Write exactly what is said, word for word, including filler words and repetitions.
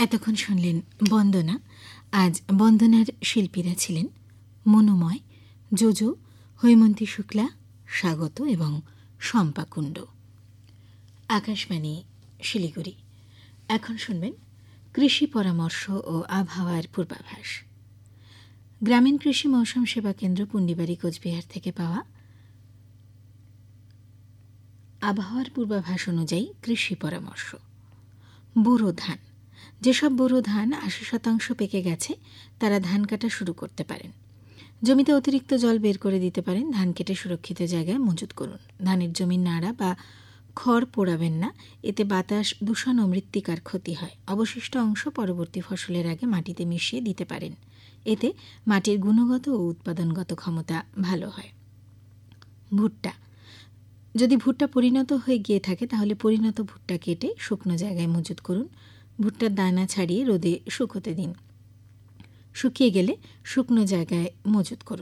এতক্ষণ শুনলেন বন্দনা। আজ বন্দনার শিল্পীরা ছিলেন মনোময়, যোজো, হৈমন্তী শুক্লা, স্বাগত এবং শম্পা কুণ্ড। আকাশবাণী শিলিগুড়ি। এখন শুনবেন কৃষি পরামর্শ ও আবহাওয়ার পূর্বাভাস। গ্রামীণ কৃষি মৌসুম সেবা কেন্দ্র পুন্ডিবাড়ি কোচবিহার থেকে পাওয়া আবহাওয়ার পূর্বাভাস অনুযায়ী কৃষি পরামর্শ। বোরো ধান। যেসব বোরো ধান আশি শতাংশ পেকে গেছে তারা ধান কাটা শুরু করতে পারেন। জমিতে অতিরিক্ত জল বের করে দিতে পারেন। ধান কেটে সুরক্ষিত জায়গায় মজুত করুন। ধানের জমি নাড়া বা খড় পোড়াবেন না, এতে বাতাস দূষণ ও মৃত্তিকার ক্ষতি হয়। অবশিষ্ট অংশ পরবর্তী ফসলের আগে মাটিতে মিশিয়ে দিতে পারেন, এতে মাটির গুণগত ও উৎপাদনগত ক্ষমতা ভালো হয়। ভুট্টা। যদি ভুট্টা পরিণত হয়ে গিয়ে থাকে তাহলে পরিণত ভুট্টা কেটে শুকনো জায়গায় মজুত করুন। ভুট্টার দানা ছাড়িয়ে রোদে শুকোতে দিন। শুকিয়ে গেলে শুকনো জায়গায় মজুত করুন।